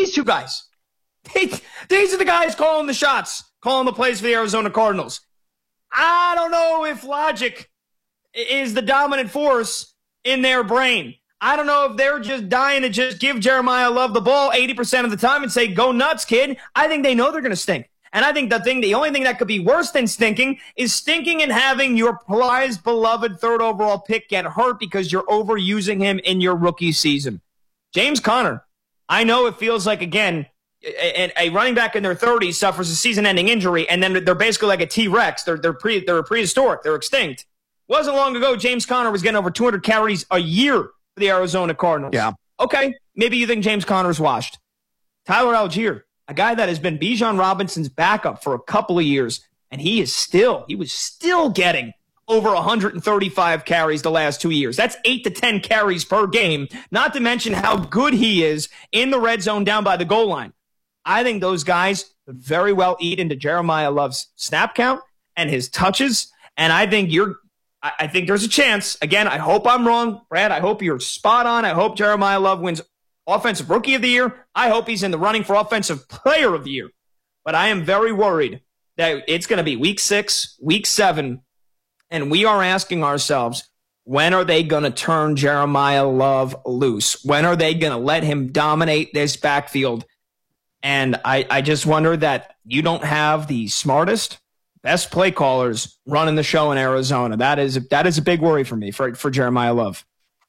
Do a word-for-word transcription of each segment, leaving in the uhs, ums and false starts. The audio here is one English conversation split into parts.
these two guys. They, these are the guys calling the shots, calling the plays for the Arizona Cardinals. I don't know if logic is the dominant force in their brain. I don't know if they're just dying to just give Jeremiah Love the ball eighty percent of the time and say, go nuts, kid. I think they know they're going to stink. And I think the thing, the only thing that could be worse than stinking is stinking and having your prized, beloved third overall pick get hurt because you're overusing him in your rookie season. James Conner, I know it feels like, again, a, a running back in their thirties suffers a season-ending injury, and then they're basically like a T-Rex. They're they're pre they're prehistoric. They're extinct. Wasn't long ago, James Conner was getting over two hundred carries a year for the Arizona Cardinals. Yeah. Okay, maybe you think James Conner's washed. Tyler Algier, a guy that has been Bijan Robinson's backup for a couple of years, and he is still, he was still getting over one hundred thirty-five carries the last two years. That's eight to ten carries per game, not to mention how good he is in the red zone down by the goal line. I think those guys could very well eat into Jeremiah Love's snap count and his touches, and I think you're, I think there's a chance. Again, I hope I'm wrong. Brad, I hope you're spot on. I hope Jeremiah Love wins Offensive Rookie of the Year. I hope he's in the running for Offensive Player of the Year. But I am very worried that it's going to be week six, week seven, and we are asking ourselves, when are they going to turn Jeremiah Love loose? When are they going to let him dominate this backfield? And I, I just wonder that you don't have the smartest, best play callers running the show in Arizona. That is that is a big worry for me for, for Jeremiah Love.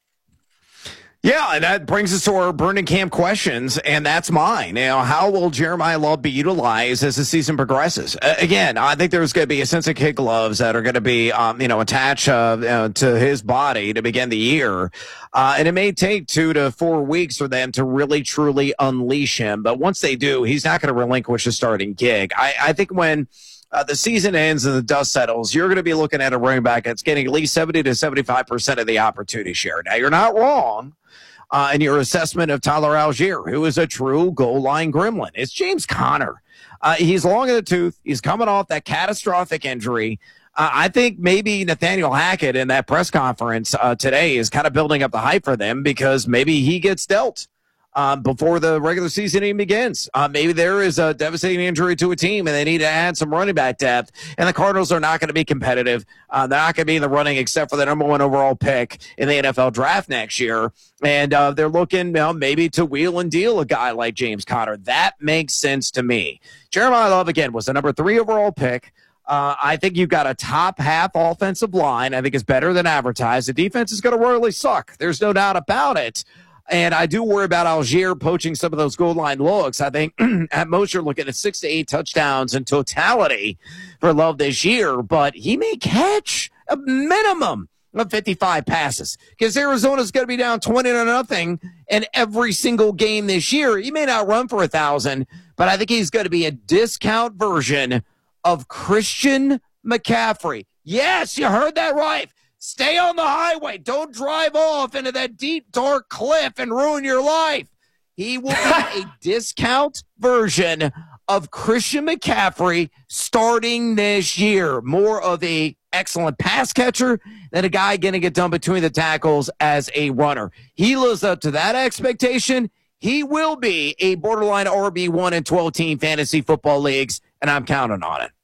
Yeah, and that brings us to our burning camp questions, and that's mine. You know, how will Jeremiah Love be utilized as the season progresses? Uh, again, I think there's going to be a sense of kid gloves that are going to be, um, you know, attached uh, uh, to his body to begin the year, uh, and it may take two to four weeks for them to really, truly unleash him. But once they do, he's not going to relinquish a starting gig. I, I think when Uh, the season ends and the dust settles, you're going to be looking at a running back that's getting at least seventy to seventy-five percent of the opportunity share. Now, you're not wrong uh, in your assessment of Tyler Algier, who is a true goal line gremlin. It's James Conner. Uh, he's long in the tooth. He's coming off that catastrophic injury. Uh, I think maybe Nathaniel Hackett in that press conference uh, today is kind of building up the hype for them because maybe he gets dealt Um, before the regular season even begins. Uh, maybe there is a devastating injury to a team and they need to add some running back depth, and the Cardinals are not going to be competitive. Uh, they're not going to be in the running except for the number one overall pick in the N F L draft next year. And uh, they're looking, you know, maybe to wheel and deal a guy like James Conner. That makes sense to me. Jeremiah Love, again, was the number three overall pick. Uh, I think you've got a top half offensive line. I think it's better than advertised. The defense is going to royally suck. There's no doubt about it. And I do worry about Algier poaching some of those goal line looks. I think at most you're looking at six to eight touchdowns in totality for Love this year, but he may catch a minimum of fifty-five passes because Arizona's going to be down twenty to nothing in every single game this year. He may not run for a thousand, but I think he's going to be a discount version of Christian McCaffrey. Yes, you heard that right. Stay on the highway. Don't drive off into that deep, dark cliff and ruin your life. He will be a discount version of Christian McCaffrey starting this year. More of a excellent pass catcher than a guy going to get done between the tackles as a runner. He lives up to that expectation. He will be a borderline R B one in twelve-team fantasy football leagues, and I'm counting on it.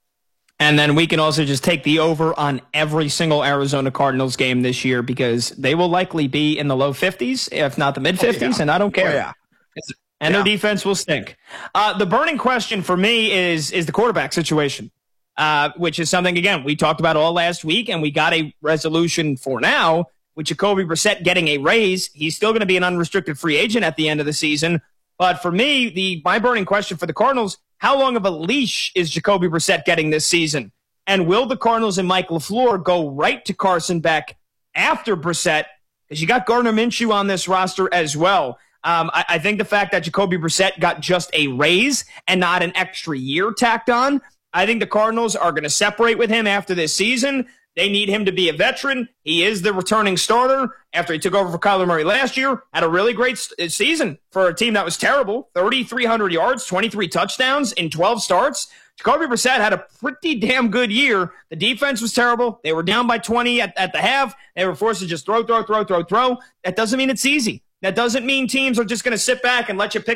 And then we can also just take the over on every single Arizona Cardinals game this year because they will likely be in the low fifties, if not the mid fifties, oh, yeah. and I don't care. Oh, yeah. And yeah. their defense will stink. Uh, the burning question for me is is the quarterback situation, uh, which is something, again, we talked about all last week, and we got a resolution for now with Jacoby Brissett getting a raise. He's still going to be an unrestricted free agent at the end of the season. But for me, the my burning question for the Cardinals, how long of a leash is Jacoby Brissett getting this season? And will the Cardinals and Mike LaFleur go right to Carson Beck after Brissett? Because you got Gardner Minshew on this roster as well. Um, I, I think the fact that Jacoby Brissett got just a raise and not an extra year tacked on, I think the Cardinals are going to separate with him after this season. They need him to be a veteran. He is the returning starter after he took over for Kyler Murray last year. Had a really great season for a team that was terrible. thirty-three hundred yards, twenty-three touchdowns in twelve starts. Jacoby Brissett had a pretty damn good year. The defense was terrible. They were down by twenty at, at the half. They were forced to just throw, throw, throw, throw, throw. That doesn't mean it's easy. That doesn't mean teams are just going to sit back and let you pick